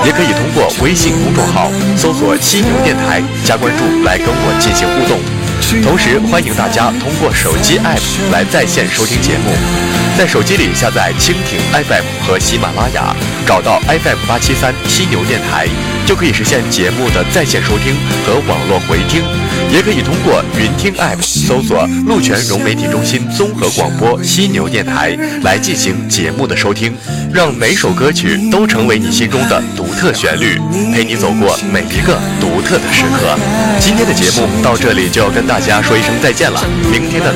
也可以通过微信公众号搜索犀牛电台加关注来跟我进行互动。同时欢迎大家通过手机 app 来在线收听节目，在手机里下载蜻蜓 FM 和喜马拉雅，找到 FM873犀牛电台，就可以实现节目的在线收听和网络回听。也可以通过云听 app 搜索鹿泉融媒体中心综合广播犀牛电台来进行节目的收听，让每首歌曲都成为你心中的独特旋律，陪你走过每一个独特的时刻。今天的节目到这里就要跟大家说一声再见了，明天的